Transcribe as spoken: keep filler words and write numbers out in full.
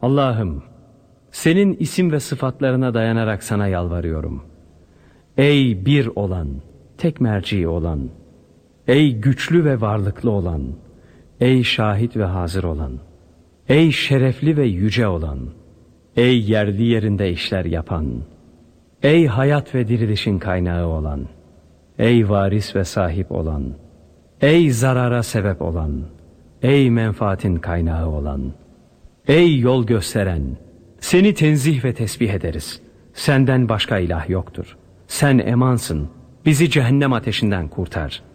Allah'ım, senin isim ve sıfatlarına dayanarak sana yalvarıyorum. Ey bir olan, tek merci olan, ey güçlü ve varlıklı olan, ey şahit ve hazır olan, ey şerefli ve yüce olan, ey yerli yerinde işler yapan, ey hayat ve dirilişin kaynağı olan, ey varis ve sahip olan, ey zarara sebep olan, ey menfaatin kaynağı olan, ey yol gösteren, seni tenzih ve tesbih ederiz. Senden başka ilah yoktur. Sen emansın, bizi cehennem ateşinden kurtar.